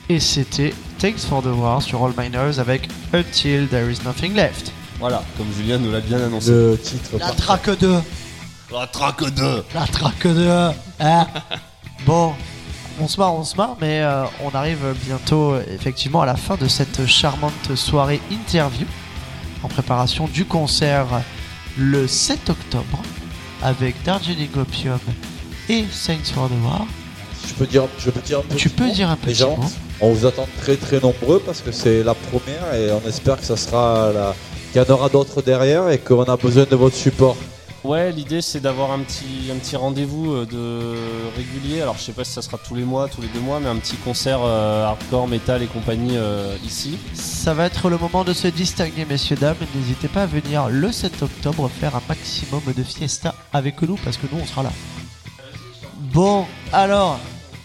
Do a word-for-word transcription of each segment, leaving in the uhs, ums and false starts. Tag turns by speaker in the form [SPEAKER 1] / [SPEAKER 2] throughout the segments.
[SPEAKER 1] Et c'était Thanks for the War sur All Miners avec Until There Is Nothing Left.
[SPEAKER 2] Voilà, comme Julien nous l'a bien annoncé.
[SPEAKER 3] Le titre.
[SPEAKER 1] La track deux.
[SPEAKER 2] La track deux.
[SPEAKER 1] La track deux. Hein. Bon, on se marre, on se marre, mais euh, on arrive bientôt effectivement à la fin de cette charmante soirée interview en préparation du concert le sept octobre avec Darjeeling Opium et Thanks for the War.
[SPEAKER 3] Je peux dire, je peux dire un petit
[SPEAKER 1] Tu peux
[SPEAKER 3] mot,
[SPEAKER 1] dire un
[SPEAKER 3] les
[SPEAKER 1] petit
[SPEAKER 3] gens,
[SPEAKER 1] mot.
[SPEAKER 3] on vous attend très très nombreux parce que c'est la première et on espère que ça sera la... qu'il y en aura d'autres derrière et qu'on a besoin de votre support.
[SPEAKER 2] Ouais, l'idée c'est d'avoir un petit, un petit rendez-vous de régulier. Alors je sais pas si ça sera tous les mois, tous les deux mois, mais un petit concert euh, hardcore, metal et compagnie euh, ici.
[SPEAKER 1] Ça va être le moment de se distinguer, messieurs, dames. N'hésitez pas à venir le sept octobre faire un maximum de fiesta avec nous parce que nous on sera là. Bon, alors,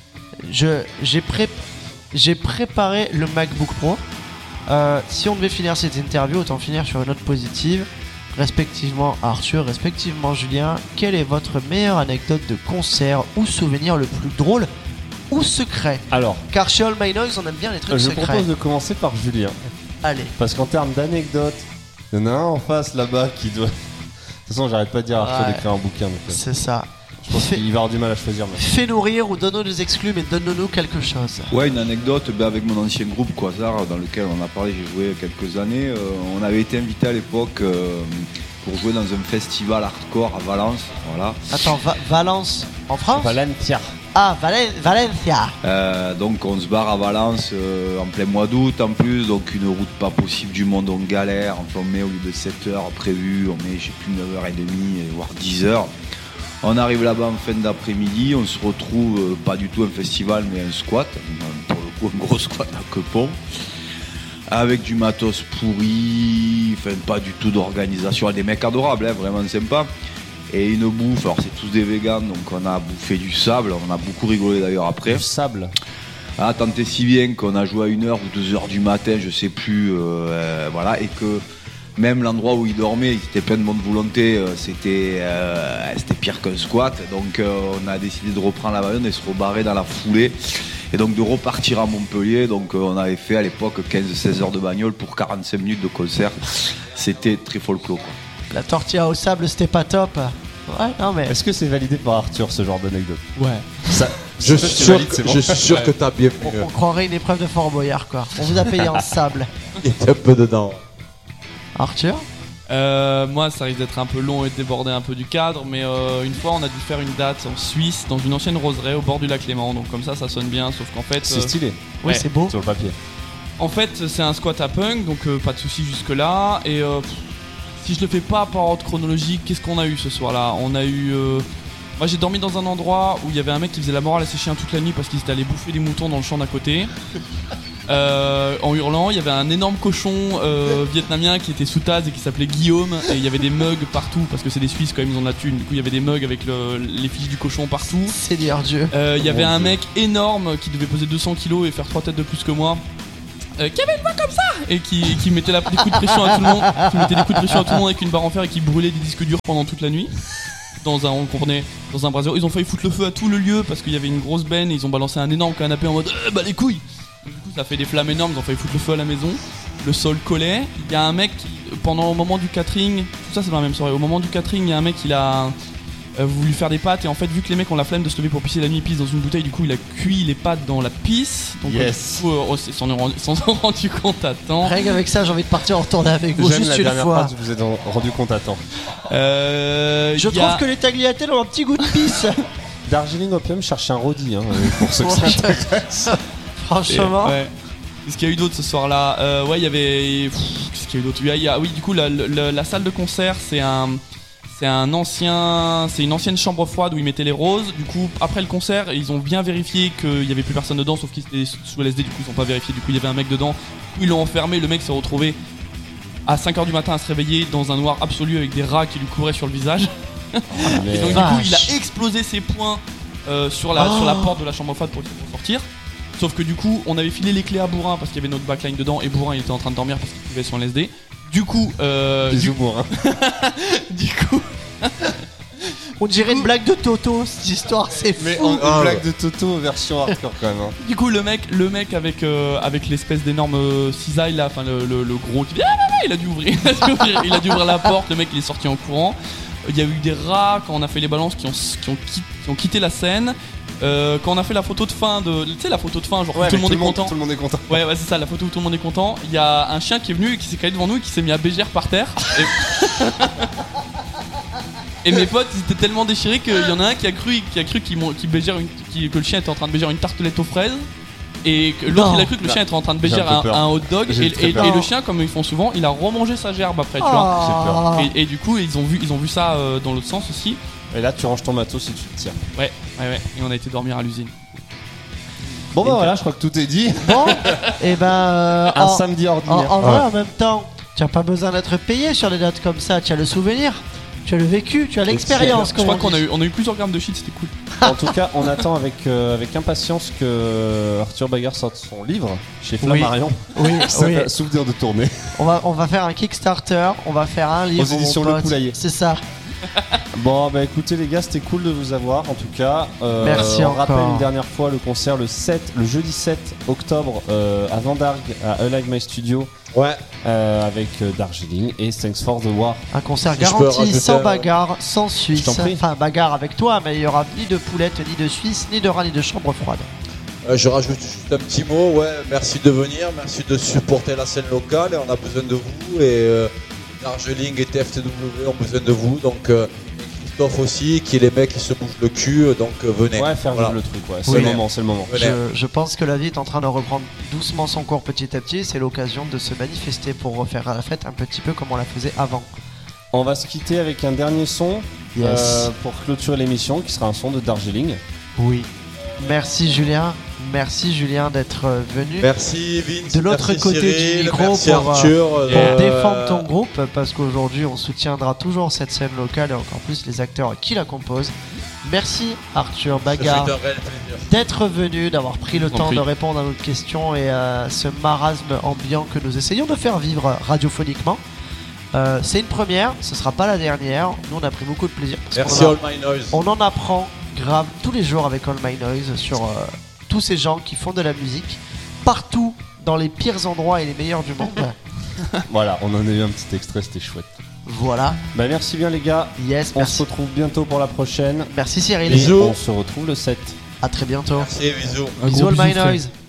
[SPEAKER 1] je, j'ai, pré- j'ai préparé le MacBook Pro. Euh, si on devait finir cette interview, autant finir sur une note positive. Respectivement Arthur, respectivement Julien, quelle est votre meilleure anecdote de concert ou souvenir le plus drôle ou secret?
[SPEAKER 2] Alors,
[SPEAKER 1] Car chez All My Noise, on aime bien les trucs
[SPEAKER 2] je
[SPEAKER 1] secrets.
[SPEAKER 2] propose de commencer par Julien.
[SPEAKER 1] Allez.
[SPEAKER 2] Parce qu'en termes d'anecdotes, il y en a un en face là-bas qui doit... De toute façon, j'arrête pas de dire à Arthur
[SPEAKER 1] Ouais.
[SPEAKER 2] d'écrire un bouquin. Donc, euh,
[SPEAKER 1] C'est ça.
[SPEAKER 2] je pense
[SPEAKER 1] Fais-
[SPEAKER 2] qu'il va avoir du mal à choisir. Mais...
[SPEAKER 1] Fais-nous rire ou donne-nous des exclus, mais donne-nous quelque chose.
[SPEAKER 4] Ouais, une anecdote ben, avec mon ancien groupe Quasar, dans lequel on a parlé, j'ai joué quelques années. Euh, on avait été invité à l'époque euh, pour jouer dans un festival hardcore à Valence. Voilà.
[SPEAKER 1] Attends, Va- Valence en France?
[SPEAKER 2] Valentia.
[SPEAKER 1] Ah, Valen- Valencia.
[SPEAKER 4] Euh, donc on se barre à Valence euh, en plein mois d'août en plus, donc une route pas possible du monde, on galère. Enfin, on met au lieu de sept heures prévues, on met je sais plus neuf heures trente, voire dix heures. On arrive là-bas en fin d'après-midi, on se retrouve, euh, pas du tout un festival mais un squat, pour le coup un gros squat à Quepont, avec du matos pourri, enfin pas du tout d'organisation, des mecs adorables, hein, vraiment sympa. Et une bouffe, alors c'est tous des végans, donc on a bouffé du sable, on a beaucoup rigolé d'ailleurs après.
[SPEAKER 2] Du sable.
[SPEAKER 4] Ah, tant et si bien qu'on a joué à une heure ou deux heures du matin, je sais plus, euh, euh, voilà, et que même l'endroit où il dormait, il était plein de bonne volonté, euh, c'était, euh, c'était pire qu'un squat, donc euh, on a décidé de reprendre la bagnole et se rebarrer dans la foulée, et donc de repartir à Montpellier, donc euh, on avait fait à l'époque quinze à seize heures de bagnole pour quarante-cinq minutes de concert, c'était très folklore quoi.
[SPEAKER 1] La tortilla au sable, c'était pas top. Ouais, non mais.
[SPEAKER 2] Est-ce que c'est validé par Arthur ce genre d'anecdote?
[SPEAKER 1] Ouais.
[SPEAKER 2] Ça,
[SPEAKER 3] Je
[SPEAKER 2] ça,
[SPEAKER 3] suis
[SPEAKER 2] c'est
[SPEAKER 3] sûr,
[SPEAKER 2] valide, c'est
[SPEAKER 3] que,
[SPEAKER 2] bon.
[SPEAKER 3] je suis sûr que t'as bien
[SPEAKER 1] On,
[SPEAKER 3] mieux.
[SPEAKER 1] on croirait une épreuve de Fort Boyard, quoi. On vous a payé en sable.
[SPEAKER 3] Il était un peu dedans.
[SPEAKER 1] Arthur?
[SPEAKER 5] Euh, moi, ça risque d'être un peu long et de déborder un peu du cadre, mais euh, une fois, on a dû faire une date en Suisse, dans une ancienne roseraie au bord du lac Léman. Donc comme ça, ça sonne bien. Sauf qu'en fait,
[SPEAKER 2] C'est
[SPEAKER 5] euh,
[SPEAKER 2] stylé,
[SPEAKER 1] Oui,
[SPEAKER 5] Ouais.
[SPEAKER 1] c'est beau.
[SPEAKER 2] sur le papier.
[SPEAKER 5] en fait, c'est un squat à punk, donc euh, pas de soucis jusque là. Et euh, pff, si je le fais pas par ordre chronologique, qu'est-ce qu'on a eu ce soir-là? On a eu. euh, Moi, j'ai dormi dans un endroit où il y avait un mec qui faisait la morale à ses chiens toute la nuit parce qu'ils étaient allés bouffer des moutons dans le champ d'à côté. Euh, en hurlant, il y avait un énorme cochon euh, vietnamien qui était sous tasse et qui s'appelait Guillaume, et il y avait des mugs partout parce que c'est des Suisses quand même, ils ont de la thune. Du coup, il y avait des mugs avec le, les fiches du cochon partout.
[SPEAKER 1] Seigneur Dieu.
[SPEAKER 5] Euh, Il y avait
[SPEAKER 2] Mon
[SPEAKER 5] un
[SPEAKER 2] Dieu.
[SPEAKER 5] mec énorme qui devait peser deux cents kilos et faire trois têtes de plus que moi. Euh, qui avait une voix comme ça et qui, qui mettait la, des coups de pression à tout le monde, qui mettait des coups de pression à tout le monde avec une barre en fer et qui brûlait des disques durs pendant toute la nuit. Dans un, on comprenait, dans un brasier. Ils ont failli foutre le feu à tout le lieu parce qu'il y avait une grosse benne et ils ont balancé un énorme canapé en mode euh, bah les couilles. Du coup, ça a fait des flammes énormes, ils ont failli foutre le feu à la maison. Le sol collait. Il y a un mec qui, pendant au moment du catering, tout ça c'est dans la même soirée. Au moment du catering, il y a un mec qui a euh, voulu faire des pâtes et en fait, vu que les mecs ont la flemme de se lever pour pisser la nuit, ils pissent dans une bouteille. Du coup, il a cuit les pâtes dans la pisse. Donc,
[SPEAKER 2] Yes.
[SPEAKER 5] euh, du coup, euh, oh, c'est- s'en est rendu, s'en est rendu compte à temps.
[SPEAKER 1] Rien qu'avec ça, j'ai envie de partir en retourner avec vous
[SPEAKER 2] J'aime
[SPEAKER 1] juste
[SPEAKER 2] la
[SPEAKER 1] une
[SPEAKER 2] dernière
[SPEAKER 1] fois.
[SPEAKER 2] phrase, vous vous êtes rendu compte à temps.
[SPEAKER 5] Euh,
[SPEAKER 1] Je
[SPEAKER 5] il y
[SPEAKER 1] trouve
[SPEAKER 5] a-
[SPEAKER 1] que les tagliatelles ont un petit goût de pisse.
[SPEAKER 2] Darjeeling Opium cherche un roadie, hein, pour ceux que ça intéresse.
[SPEAKER 1] Franchement.
[SPEAKER 5] Ouais. Qu'est-ce qu'il y a eu d'autre ce soir-là? euh, Ouais, il y avait. Pff, Qu'est-ce qu'il y a eu d'autre? Il y a- il y a- Oui, du coup, la, la- la salle de concert, c'est un. C'est un ancien, c'est une ancienne chambre froide où ils mettaient les roses. Du coup, après le concert, ils ont bien vérifié qu'il y avait plus personne dedans, sauf qu'ils étaient sous L S D. Du coup, ils ont pas vérifié. Du coup, il y avait un mec dedans. Ils l'ont enfermé. Le mec s'est retrouvé à cinq heures du matin à se réveiller dans un noir absolu avec des rats qui lui couraient sur le visage.
[SPEAKER 2] Mais,
[SPEAKER 5] Et donc, du
[SPEAKER 1] Vache.
[SPEAKER 5] coup, il a explosé ses poings euh, sur, la,
[SPEAKER 1] Oh.
[SPEAKER 5] sur la porte de la chambre froide pour, pour sortir. Sauf que du coup, on avait filé les clés à Bourrin parce qu'il y avait notre backline dedans et Bourrin il était en train de dormir parce qu'il pouvait son L S D. Du coup, euh, du,
[SPEAKER 2] bisous Bourrin.
[SPEAKER 5] du coup,
[SPEAKER 1] On dirait une blague de Toto, cette histoire, c'est fou.
[SPEAKER 2] Mais en,
[SPEAKER 3] Ah,
[SPEAKER 2] une blague
[SPEAKER 3] ouais.
[SPEAKER 2] de Toto version hardcore quand même. Hein.
[SPEAKER 5] Du coup, le mec, le mec avec, euh, avec l'espèce d'énorme euh, cisaille là, enfin le, le, le gros qui dit, ah, bah, bah, il a dû ouvrir, il a dû ouvrir, il a dû ouvrir la porte. Le mec, il est sorti en courant. Il y a eu des rats quand on a fait les balances qui ont, qui ont, qui, qui ont quitté la scène. Euh, quand on a fait la photo de fin de, tu sais la photo de fin, genre où tout le monde est content.
[SPEAKER 2] Tout le monde est content.
[SPEAKER 5] Ouais, ouais, c'est ça, la photo où tout le monde est content. Il y a un chien qui est venu et qui s'est calé devant nous et qui s'est mis à bégère par terre. Et... Et mes potes, ils étaient tellement déchirés qu'il y en a un qui a cru, qui a cru qu'il m'ont- qu'il bégère une- qu'il- que le chien était en train de bégère une tartelette aux fraises. Et que l'autre,
[SPEAKER 1] Non.
[SPEAKER 5] il a cru que le chien était en train de
[SPEAKER 2] J'ai
[SPEAKER 5] bégère
[SPEAKER 2] un
[SPEAKER 5] un,
[SPEAKER 2] peu peur.
[SPEAKER 5] un hot dog.
[SPEAKER 2] J'ai
[SPEAKER 5] Et,
[SPEAKER 2] très
[SPEAKER 5] et-
[SPEAKER 2] peur.
[SPEAKER 5] et le chien, comme ils font souvent, il a remangé sa gerbe après, tu vois.
[SPEAKER 1] Ah.
[SPEAKER 5] Et, et du coup, ils ont vu, ils ont vu ça euh, dans l'autre sens aussi.
[SPEAKER 2] Et là, tu ranges ton matos et tu te tires.
[SPEAKER 5] Ouais, ouais, ouais. Et on a été dormir à l'usine.
[SPEAKER 2] Bon, bah voilà, je crois que tout est dit.
[SPEAKER 1] Bon, et ben. euh,
[SPEAKER 2] Un
[SPEAKER 1] en,
[SPEAKER 2] samedi
[SPEAKER 1] en,
[SPEAKER 2] ordinaire.
[SPEAKER 1] en vrai, en même temps, tu n'as pas besoin d'être payé sur des dates comme ça. Tu as le souvenir, tu as le vécu, tu as l'expérience.
[SPEAKER 5] Je
[SPEAKER 1] comme
[SPEAKER 5] crois
[SPEAKER 1] on
[SPEAKER 5] qu'on a
[SPEAKER 1] dit.
[SPEAKER 5] eu, on a eu plusieurs grammes de shit, c'était cool.
[SPEAKER 2] En tout cas, on attend avec, euh, avec impatience que Arthur Bagarre sorte son livre chez Flammarion.
[SPEAKER 1] Oui,
[SPEAKER 2] Ça
[SPEAKER 1] oui.
[SPEAKER 2] s'appelle Souvenir de tournée.
[SPEAKER 1] On va, on va faire un Kickstarter, on va faire un livre.
[SPEAKER 2] Aux éditions
[SPEAKER 1] mon
[SPEAKER 2] Le
[SPEAKER 1] pote.
[SPEAKER 2] Poulailler.
[SPEAKER 1] C'est ça.
[SPEAKER 2] Bon, bah écoutez les gars, c'était cool de vous avoir en tout cas. Euh,
[SPEAKER 1] Merci
[SPEAKER 2] on
[SPEAKER 1] encore.
[SPEAKER 2] rappelle une dernière fois le concert le sept, le jeudi sept octobre euh, à Vendargue, à Alive My Studio,
[SPEAKER 3] Ouais,
[SPEAKER 2] euh, avec euh, Darjeeling et Thanks for the War.
[SPEAKER 1] Un concert
[SPEAKER 3] Si je peux
[SPEAKER 1] garanti,
[SPEAKER 3] rajouter
[SPEAKER 1] sans
[SPEAKER 3] un-
[SPEAKER 1] bagarre, sans Suisse.
[SPEAKER 2] Je t'en prie.
[SPEAKER 1] Enfin, bagarre avec toi, mais il y aura ni de poulette, ni de Suisse, ni de rat, ni de chambre froide.
[SPEAKER 3] euh, je rajoute juste un petit mot. Ouais, merci de venir, merci de supporter la scène locale. Et on a besoin de vous. Et euh, Darjeeling et T F T W ont besoin de vous. Donc, euh, et Christophe aussi, qui est les mecs qui se bougent le cul. Donc, euh, venez.
[SPEAKER 2] Ouais, faire
[SPEAKER 3] Voilà.
[SPEAKER 2] vivre le truc, ouais. C'est
[SPEAKER 3] Oui.
[SPEAKER 2] le moment, c'est le moment.
[SPEAKER 3] Venez.
[SPEAKER 1] Je, je pense que la vie est en train de reprendre doucement son cours petit à petit. C'est l'occasion de se manifester pour refaire la fête un petit peu comme on la faisait avant.
[SPEAKER 2] On va se quitter avec un dernier son euh, pour clôturer l'émission qui sera un son de Darjeeling.
[SPEAKER 1] Oui. Merci Julien. Merci Julien d'être euh, venu.
[SPEAKER 3] Merci Vince.
[SPEAKER 1] De l'autre
[SPEAKER 3] merci
[SPEAKER 1] côté du
[SPEAKER 3] Cyril,
[SPEAKER 1] micro
[SPEAKER 3] merci
[SPEAKER 1] pour, euh,
[SPEAKER 3] Arthur.
[SPEAKER 1] Pour
[SPEAKER 3] euh,
[SPEAKER 1] défendre ton groupe, parce qu'aujourd'hui on soutiendra toujours cette scène locale et encore plus les acteurs qui la composent. Merci Arthur
[SPEAKER 3] ça fait
[SPEAKER 1] Bagarre
[SPEAKER 3] un réel plaisir.
[SPEAKER 1] d'être venu, d'avoir pris le
[SPEAKER 5] Je vous en
[SPEAKER 1] temps
[SPEAKER 5] prie.
[SPEAKER 1] de répondre à nos questions et à ce marasme ambiant que nous essayons de faire vivre radiophoniquement. Euh, c'est une première, ce sera pas la dernière. Nous on a pris beaucoup de plaisir. Parce
[SPEAKER 3] Merci
[SPEAKER 1] qu'on a-
[SPEAKER 3] All My Noise.
[SPEAKER 1] on en apprend grave tous les jours avec All My Noise sur euh, tous ces gens qui font de la musique partout dans les pires endroits et les meilleurs du monde.
[SPEAKER 2] Voilà, on en a eu un petit extrait, c'était chouette.
[SPEAKER 1] Voilà.
[SPEAKER 2] Bah merci bien les gars.
[SPEAKER 1] Yes,
[SPEAKER 2] On se
[SPEAKER 1] merci.
[SPEAKER 2] retrouve bientôt pour la prochaine.
[SPEAKER 1] Merci Cyril.
[SPEAKER 3] Bisous.
[SPEAKER 2] On se retrouve le sept.
[SPEAKER 1] À très bientôt.
[SPEAKER 3] Merci, bisous.
[SPEAKER 5] Un
[SPEAKER 1] Bisous
[SPEAKER 5] gros
[SPEAKER 1] All My
[SPEAKER 5] bisou, frère.
[SPEAKER 1] Noise.